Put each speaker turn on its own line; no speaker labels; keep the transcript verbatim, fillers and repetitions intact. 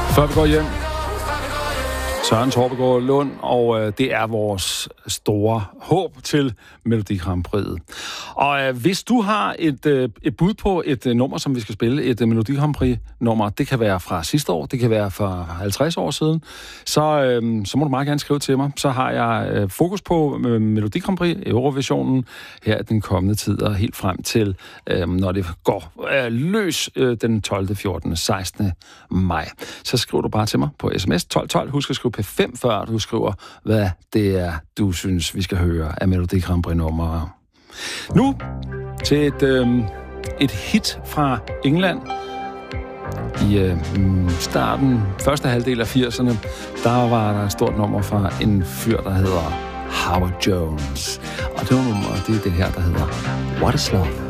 Før vi går hjem, Søren Torpegaard Lund, og øh, det er vores store håb til Melodi Grand Prix'et. Og øh, hvis du har et, øh, et bud på et øh, nummer, som vi skal spille, et øh, Melodi Grand Prix-nummer, det kan være fra sidste år, det kan være fra halvtreds år siden, så, øh, så må du meget gerne skrive til mig. Så har jeg øh, fokus på øh, Melodi Grand Prix, Eurovisionen, her den kommende tid, og helt frem til, øh, når det går øh, løs øh, den tolvte, fjortende, sekstende maj. Så skriver du bare til mig på sms tolv tolv. Husk at skrive P fem, før du skriver, hvad det er, du synes, vi skal høre af Melodi Grand Prix-nummer. Nu til et, øh, et hit fra England. I øh, starten, første halvdel af firserne, der var der et stort nummer fra en fyr, der hedder Howard Jones. Og det var nummer, det er det her, der hedder What is Love?